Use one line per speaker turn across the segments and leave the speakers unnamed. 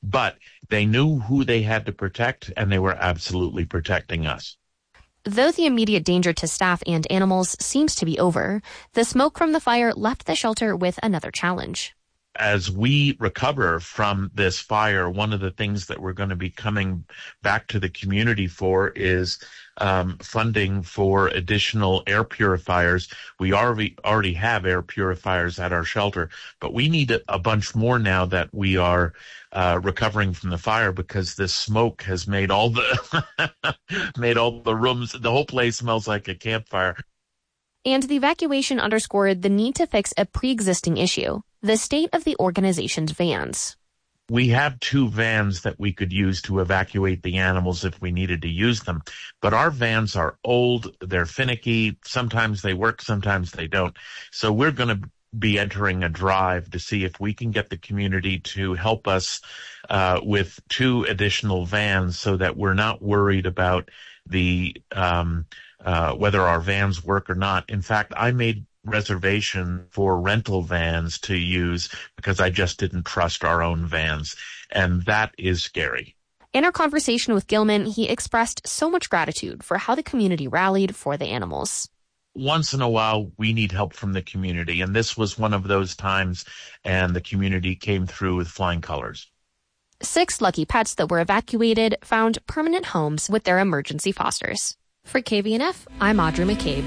But they knew who they had to protect, and they were absolutely protecting us.
Though the immediate danger to staff and animals seems to be over, the smoke from the fire left the shelter with another challenge.
As we recover from this fire, one of the things that we're going to be coming back to the community for is funding for additional air purifiers. We already have air purifiers at our shelter, but we need a bunch more now that we are recovering from the fire, because this smoke has made all the made all the rooms, the whole place smells like a campfire.
And the evacuation underscored the need to fix a pre-existing issue, the state of the organization's vans.
We have 2 vans that we could use to evacuate the animals if we needed to use them. But our vans are old, they're finicky, sometimes they work, sometimes they don't. So we're going to be entering a drive to see if we can get the community to help us with 2 additional vans, so that we're not worried about the whether our vans work or not. In fact, I made reservation for rental vans to use because I just didn't trust our own vans, and that is scary.
In our conversation with Gilman, he expressed so much gratitude for how the community rallied for the animals.
Once in a while, we need help from the community, and this was one of those times, and the community came through with flying colors.
6 lucky pets that were evacuated found permanent homes with their emergency fosters. For KVNF, I'm Audrey McCabe.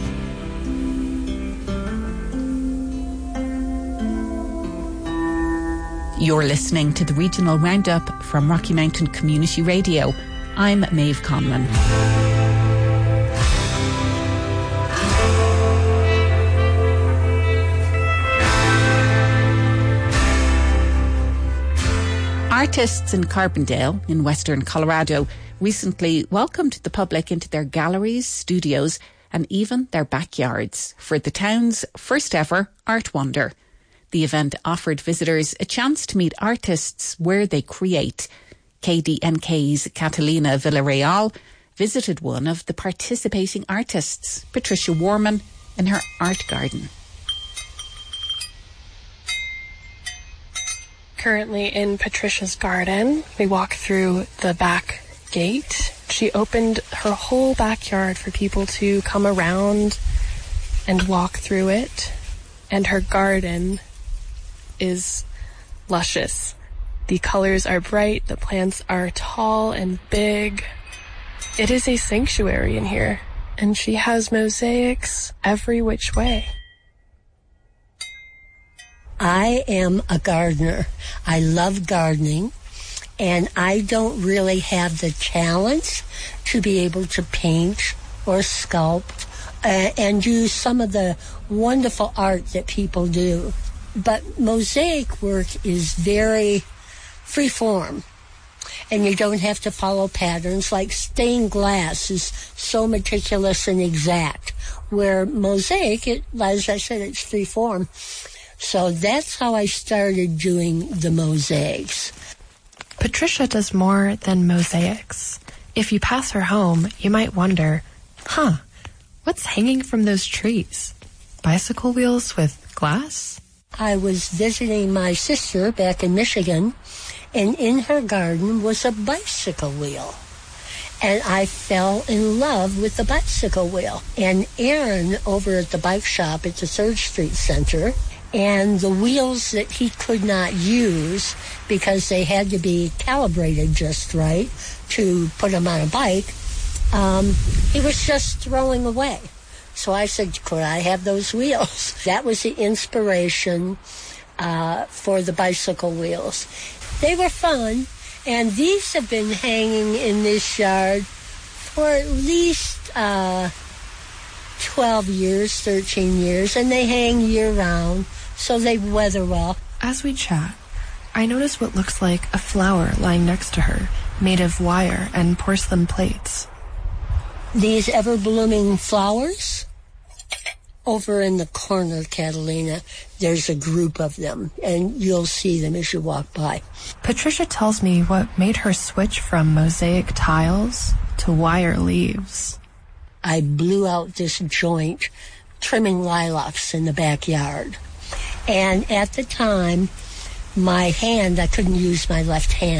You're listening to the Regional Roundup from Rocky Mountain Community Radio. I'm Maeve Conlon. Artists in Carbondale, in western Colorado, recently welcomed the public into their galleries, studios, and even their backyards for the town's first ever Art Wander. The event offered visitors a chance to meet artists where they create. KDNK's Catalina Villarreal visited one of the participating artists, Patricia Warman, in her art garden.
Currently in Patricia's garden, we walk through the back gate. She opened her whole backyard for people to come around and walk through it. And her garden is luscious. The colors are bright, the plants are tall and big. It is a sanctuary in here, and she has mosaics every which way.
I am a gardener. I love gardening, and I don't really have the talent to be able to paint or sculpt and do some of the wonderful art that people do. But mosaic work is very free-form, and you don't have to follow patterns. Like stained glass is so meticulous and exact, where mosaic, as I said, it's free-form. So that's how I started doing the mosaics.
Patricia does more than mosaics. If you pass her home, you might wonder, what's hanging from those trees? Bicycle wheels with glass?
I was visiting my sister back in Michigan, and in her garden was a bicycle wheel. And I fell in love with the bicycle wheel. And Aaron, over at the bike shop at the 3rd Street Center, and the wheels that he could not use because they had to be calibrated just right to put them on a bike, he was just throwing away. So I said, could I have those wheels? That was the inspiration for the bicycle wheels. They were fun, and these have been hanging in this yard for at least 12 years, 13 years, and they hang year-round, so they weather well.
As we chat, I notice what looks like a flower lying next to her, made of wire and porcelain plates.
These ever-blooming flowers, over in the corner, Catalina, there's a group of them, and you'll see them as you walk by.
Patricia tells me what made her switch from mosaic tiles to wire leaves.
I blew out this joint trimming lilacs in the backyard. And at the time, my hand, I couldn't use my left hand.